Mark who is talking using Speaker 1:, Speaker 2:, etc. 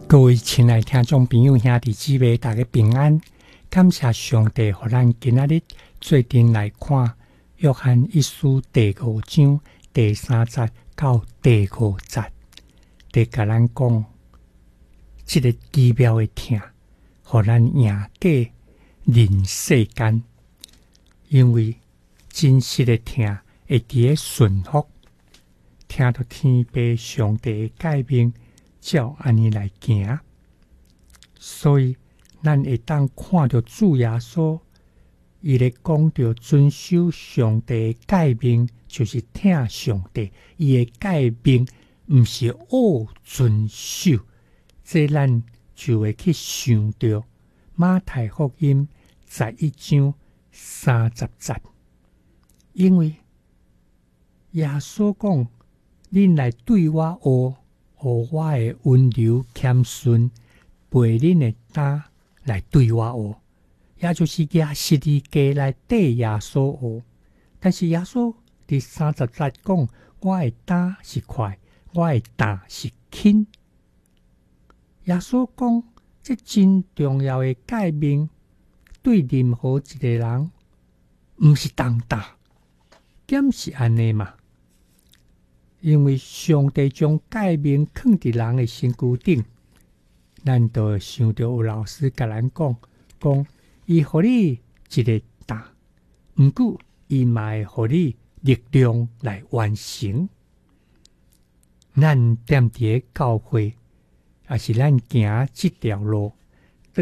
Speaker 1: 各位亲爱听众朋友、兄弟姊妹，大家平安！感谢上帝，让咱今仔日做阵来看约翰一书第5章第3节到第5节，得甲咱讲这个奇妙的听，让咱赢过人世间。因为真实的听会伫个顺服，听到天父上帝的诫命。照安尼来行，所以咱会当看到主耶稣，伊咧讲到遵守上帝的诫命，就是听上帝。伊的诫命毋是恶遵守，这咱就会去想到马太福音11章30节，因为耶稣讲：“恁来对我学。”我的温柔谦顺，陪恁的担来对我学，也就是亚实利家来对耶稣学。但是耶稣第30节讲：“我的担是快，我的担是轻。”耶稣讲，这真重要的诫命，对任何一个人，毋是重担，兼是安尼嘛。因为上帝将诫命放伫人的身躯顶，咱就会想到有老师甲咱讲，伊互你一个担，毋过伊嘛会互你力量来完成。咱踮伫个教会，也是咱行这条路，